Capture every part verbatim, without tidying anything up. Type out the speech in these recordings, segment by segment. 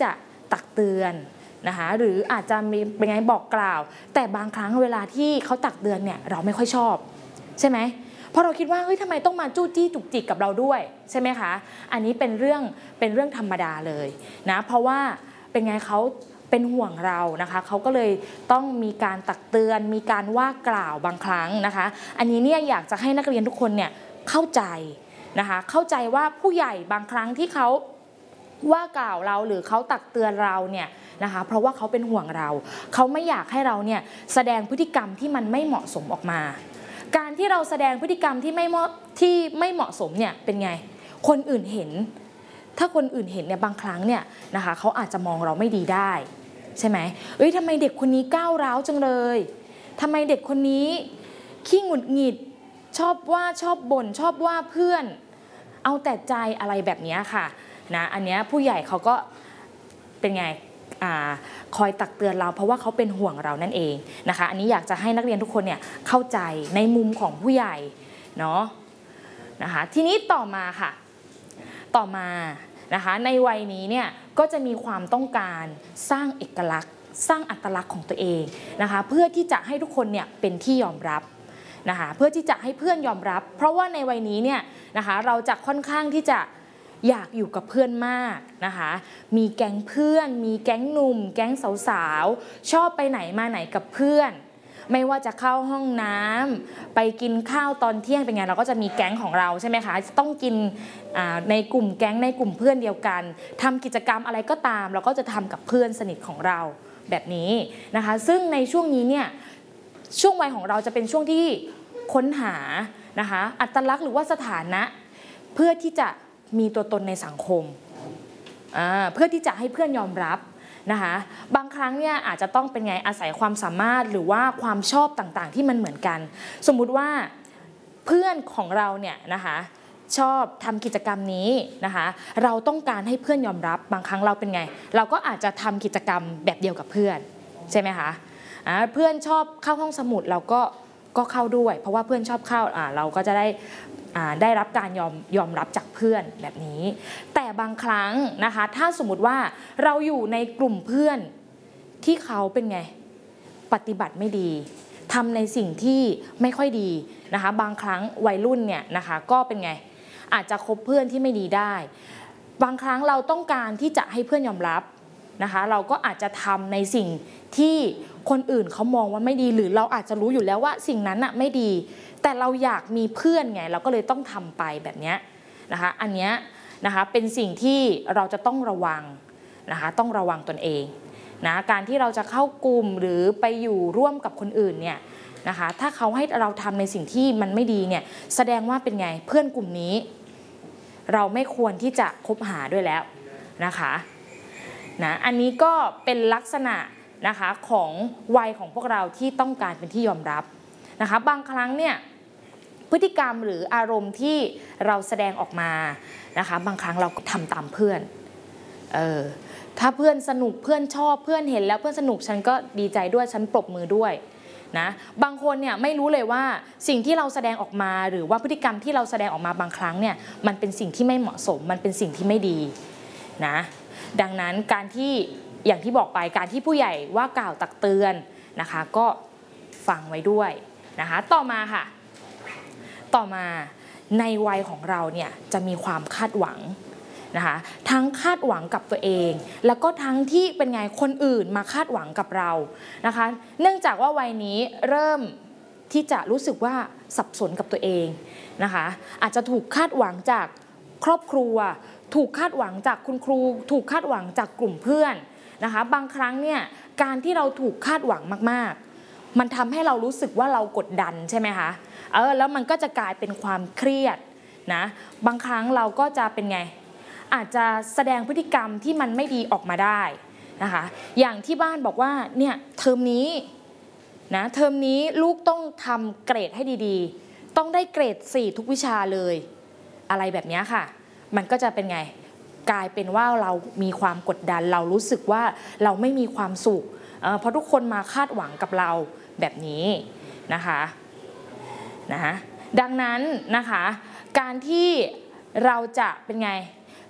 จะตักเตือนนะคะหรืออาจจะมีเป็นไงบอกกล่าวแต่บางครั้งเวลาที่เขาตักเตือนเนี่ยเราไม่ค่อยชอบใช่ไหมเพราะเราคิดว่าเฮ้ยทำไมต้องมาจู้จี้จุกจิกกับเราด้วยใช่ไหมคะอันนี้เป็นเรื่องเป็นเรื่องธรรมดาเลยนะเพราะว่าเป็นไงเขาเป็นห่วงเรานะคะเขาก็เลยต้องมีการตักเตือนมีการว่ากล่าวบางครั้งนะคะอันนี้เนี่ยอยากจะให้นักเรียนทุกคนเนี่ยเข้าใจนะคะเข้าใจว่าผู้ใหญ่บางครั้งที่เขาว่ากล่าวเราหรือเขาตักเตือนเราเนี่ยนะคะเพราะว่าเขาเป็นห่วงเราเขาไม่อยากให้เราเนี่ยแสดงพฤติกรรมที่มันไม่เหมาะสมออกมาการที่เราแสดงพฤติกรรมที่ไม่เหมาะที่ไม่เหมาะสมเนี่ยเป็นไงคนอื่นเห็นถ้าคนอื่นเห็นเนี่ยบางครั้งเนี่ยนะคะเขาอาจจะมองเราไม่ดีได้ใช่ไหมเอ้ยทำไมเด็กคนนี้ก้าวร้าวจังเลยทำไมเด็กคนนี้ขี้หงุดหงิดชอบว่าชอบบ่นชอบว่าเพื่อนเอาแต่ใจอะไรแบบนี้ค่ะนะอันนี้ผู้ใหญ่เขาก็เป็นไงคอยตักเตือนเราเพราะว่าเขาเป็นห่วงเรานั่นเองนะคะอันนี้อยากจะให้นักเรียนทุกคนเนี่ยเข้าใจในมุมของผู้ใหญ่เนาะนะคะทีนี้ต่อมาค่ะต่อมานะคะในวัยนี้เนี่ยก็จะมีความต้องการสร้างเอกลักษณ์สร้างอัตลักษณ์ของตัวเองนะคะเพื่อที่จะให้ทุกคนเนี่ยเป็นที่ยอมรับนะคะเพื่อที่จะให้เพื่อนยอมรับเพราะว่าในวัยนี้เนี่ยนะคะเราจะค่อนข้างที่จะอยากอยู่กับเพื่อนมากนะคะมีแก๊งเพื่อนมีแก๊งหนุ่มแก๊งสาวๆชอบไปไหนมาไหนกับเพื่อนไม่ว่าจะเข้าห้องน้ำไปกินข้าวตอนเที่ยงเป็นไงเราก็จะมีแก๊งของเราใช่ไหมคะต้องกินในกลุ่มแก๊งในกลุ่มเพื่อนเดียวกันทำกิจกรรมอะไรก็ตามเราก็จะทำกับเพื่อนสนิทของเราแบบนี้นะคะซึ่งในช่วงนี้เนี่ยช่วงวัยของเราจะเป็นช่วงที่ค้นหานะคะอัตลักษณ์หรือว่าสถานะเพื่อที่จะมีตัวตนในสังคมเพื่อที่จะให้เพื่อนยอมรับนะคะบางครั้งเนี่ยอาจจะต้องเป็นไงอาศัยความสามารถหรือว่าความชอบต่างๆที่มันเหมือนกันสมมุติว่าเพื่อนของเราเนี่ยนะคะชอบทำกิจกรรมนี้นะคะเราต้องการให้เพื่อนยอมรับบางครั้งเราเป็นไงเราก็อาจจะทำกิจกรรมแบบเดียวกับเพื่อนใช่ไหมคะเพื่อนชอบเข้าห้องสมุดเราก็ก็เข้าด้วยเพราะว่าเพื่อนชอบเข้าเราก็จะได้ได้รับการยอมยอมรับจากเพื่อนแบบนี้แต่บางครั้งนะคะถ้าสมมุติว่าเราอยู่ในกลุ่มเพื่อนที่เขาเป็นไงปฏิบัติไม่ดีทำในสิ่งที่ไม่ค่อยดีนะคะบางครั้งวัยรุ่นเนี่ยนะคะก็เป็นไงอาจจะคบเพื่อนที่ไม่ดีได้บางครั้งเราต้องการที่จะให้เพื่อนยอมรับนะคะเราก็อาจจะทำในสิ่งที่คนอื่นเขามองว่าไม่ดีหรือเราอาจจะรู้อยู่แล้วว่าสิ่งนั้นน่ะไม่ดีแต่เราอยากมีเพื่อนไงเราก็เลยต้องทำไปแบบนี้นะคะอันนี้นะคะเป็นสิ่งที่เราจะต้องระวังนะคะต้องระวังตนเองนะการที่เราจะเข้ากลุ่มหรือไปอยู่ร่วมกับคนอื่นเนี่ยนะคะถ้าเขาให้เราทำในสิ่งที่มันไม่ดีเนี่ยแสดงว่าเป็นไงเพื่อนกลุ่มนี้เราไม่ควรที่จะคบหาด้วยแล้วนะคะนะอันนี้ก็เป็นลักษณะนะคะของวัยของพวกเราที่ต้องการเป็นที่ยอมรับนะคะบางครั้งเนี่ยพฤติกรรมหรืออารมณ์ที่เราแสดงออกมานะคะบางครั้งเราก็ทำตามเพื่อนเออถ้าเพื่อนสนุกเพื่อนชอบเพื่อนเห็นแล้วเพื่อนสนุกฉันก็ดีใจด้วยฉันปรบมือด้วยนะบางคนเนี่ยไม่รู้เลยว่าสิ่งที่เราแสดงออกมาหรือว่าพฤติกรรมที่เราแสดงออกมาบางครั้งเนี่ยมันเป็นสิ่งที่ไม่เหมาะสมมันเป็นสิ่งที่ไม่ดีนะดังนั้นการที่อย่างที่บอกไปการที่ผู้ใหญ่ว่ากล่าวตักเตือนนะคะก็ฟังไว้ด้วยนะคะต่อมาค่ะต่อมาในวัยของเราเนี่ยจะมีความคาดหวังนะคะทั้งคาดหวังกับตัวเองแล้วก็ทั้งที่เป็นไงคนอื่นมาคาดหวังกับเรานะคะเนื่องจากว่าวัยนี้เริ่มที่จะรู้สึกว่าสับสนกับตัวเองนะคะอาจจะถูกคาดหวังจากครอบครัวถูกคาดหวังจากคุณครูถูกคาดหวังจากกลุ่มเพื่อนนะคะบางครั้งเนี่ยการที่เราถูกคาดหวังมากๆมันทำให้เรารู้สึกว่าเรากดดันใช่ไหมคะเออแล้วมันก็จะกลายเป็นความเครียดนะบางครั้งเราก็จะเป็นไงอาจจะแสดงพฤติกรรมที่มันไม่ดีออกมาได้นะคะอย่างที่บ้านบอกว่าเนี่ยเทอมนี้นะเทอมนี้ลูกต้องทำเกรดให้ดีๆต้องได้เกรดสี่ทุกวิชาเลยอะไรแบบนี้ค่ะมันก็จะเป็นไงกลายเป็นว่าเรามีความกดดันเรารู้สึกว่าเราไม่มีความสุขเพราะทุกคนมาคาดหวังกับเราแบบนี้นะคะนะดังนั้นนะคะการที่เราจะเป็นไง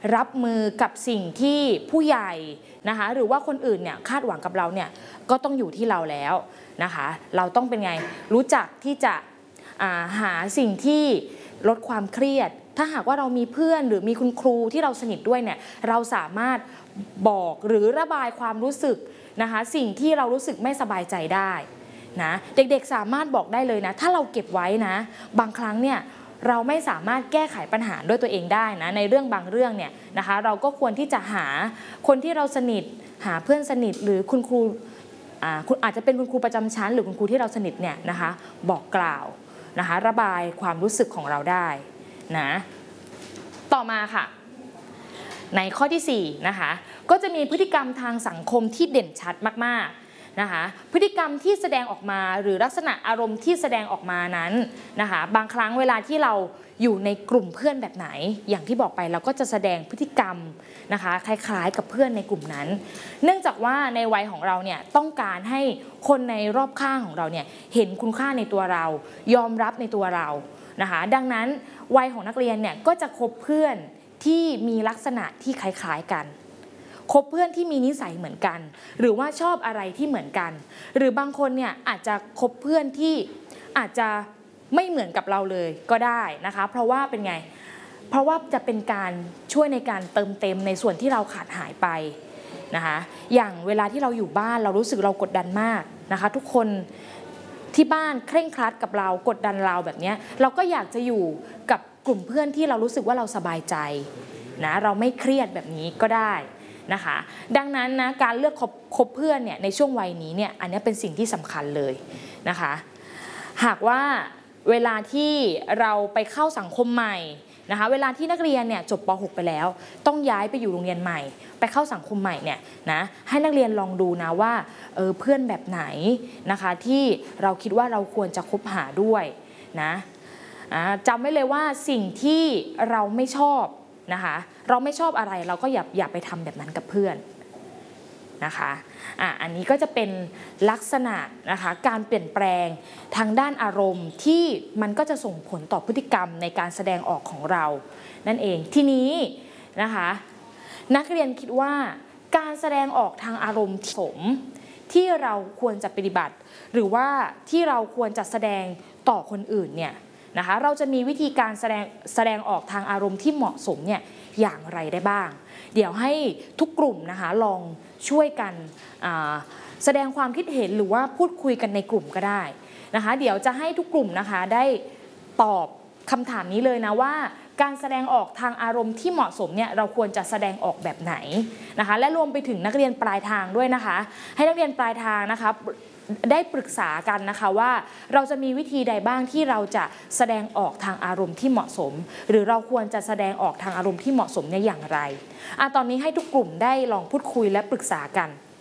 รับมือกับสิ่งที่ผู้ใหญ่นะคะหรือว่าคนอื่นเนี่ยคาดหวังกับเราเนี่ยก็ต้องอยู่ที่เราแล้วนะคะเราต้องเป็นไงรู้จักที่จะหาสิ่งที่ลดความเครียดถ้าหากว่าเรามีเพื่อนหรือมีคุณครูที่เราสนิทด้วยเนี่ยเราสามารถบอกหรือระบายความรู้สึกนะคะสิ่งที่เรารู้สึกไม่สบายใจได้นะเด็กๆสามารถบอกได้เลยนะถ้าเราเก็บไว้นะบางครั้งเนี่ยเราไม่สามารถแก้ไขปัญหาด้วยตัวเองได้นะในเรื่องบางเรื่องเนี่ยนะคะเราก็ควรที่จะหาคนที่เราสนิทหาเพื่อนสนิทหรือคุณครูอ่าคุณอาจจะเป็นคุณครูประจำชั้นหรือคุณครูที่เราสนิทเนี่ยนะคะบอกกล่าวนะคะระบายความรู้สึกของเราได้นะต่อมาค่ะในข้อที่สี่นะคะก็จะมีพฤติกรรมทางสังคมที่เด่นชัดมากๆนะคะพฤติกรรมที่แสดงออกมาหรือลักษณะอารมณ์ที่แสดงออกมานั้นนะคะบางครั้งเวลาที่เราอยู่ในกลุ่มเพื่อนแบบไหนอย่างที่บอกไปเราก็จะแสดงพฤติกรรมนะคะคล้ายๆกับเพื่อนในกลุ่มนั้นเนื่องจากว่าในวัยของเราเนี่ยต้องการให้คนในรอบข้างของเราเนี่ยเห็นคุณค่าในตัวเรายอมรับในตัวเรานะคะดังนั้นวัยของนักเรียนเนี่ยก็จะคบเพื่อนที่มีลักษณะที่คล้ายๆกันคบเพื่อนที่มีนิสัยเหมือนกันหรือว่าชอบอะไรที่เหมือนกันหรือบางคนเนี่ยอาจจะคบเพื่อนที่อาจจะไม่เหมือนกับเราเลยก็ได้นะคะเพราะว่าเป็นไงเพราะว่าจะเป็นการช่วยในการเติมเต็มในส่วนที่เราขาดหายไปนะคะอย่างเวลาที่เราอยู่บ้านเรารู้สึกเรากดดันมากนะคะทุกคนที่บ้านเคร่งครัดกับเรากดดันเราแบบนี้เราก็อยากจะอยู่กับกลุ่มเพื่อนที่เรารู้สึกว่าเราสบายใจนะเราไม่เครียดแบบนี้ก็ได้นะคะดังนั้นนะการเลือกคบคบเพื่อนเนี่ยในช่วงวัยนี้เนี่ยอันนี้เป็นสิ่งที่สำคัญเลยนะคะหากว่าเวลาที่เราไปเข้าสังคมใหม่นะคะเวลาที่นักเรียนเนี่ยจบป หก ไปแล้วต้องย้ายไปอยู่โรงเรียนใหม่ไปเข้าสังคมใหม่เนี่ยนะให้นักเรียนลองดูนะว่าเออเพื่อนแบบไหนนะคะที่เราคิดว่าเราควรจะคบหาด้วยนะจำไว้เลยว่าสิ่งที่เราไม่ชอบนะคะเราไม่ชอบอะไรเราก็อย่าอย่าไปทำแบบนั้นกับเพื่อนนะคะอ่ะอันนี้ก็จะเป็นลักษณะนะคะการเปลี่ยนแปลงทางด้านอารมณ์ที่มันก็จะส่งผลต่อพฤติกรรมในการแสดงออกของเรานั่นเองทีนี้นะคะนักเรียนคิดว่าการแสดงออกทางอารมณ์สมที่เราควรจะปฏิบัติหรือว่าที่เราควรจะแสดงต่อคนอื่นเนี่ยนะคะเราจะมีวิธีการแสดงแสดงออกทางอารมณ์ที่เหมาะสมเนี่ยอย่างไรได้บ้างเดี๋ยวให้ทุกกลุ่มนะคะลองช่วยกันแสดงความคิดเห็นหรือว่าพูดคุยกันในกลุ่มก็ได้นะคะเดี๋ยวจะให้ทุกกลุ่มนะคะได้ตอบคำถามนี้เลยนะว่าการแสดงออกทางอารมณ์ที่เหมาะสมเนี่ยเราควรจะแสดงออกแบบไหนนะคะและรวมไปถึงนักเรียนปลายทางด้วยนะคะให้นักเรียนปลายทางนะคะได้ปรึกษากันนะคะว่าเราจะมีวิธีใดบ้างที่เราจะแสดงออกทางอารมณ์ที่เหมาะสมหรือเราควรจะแสดงออกทางอารมณ์ที่เหมาะสมเนี่ยอย่างไรอ่ะตอนนี้ให้ทุกกลุ่มได้ลองพูดคุยและปรึกษากัน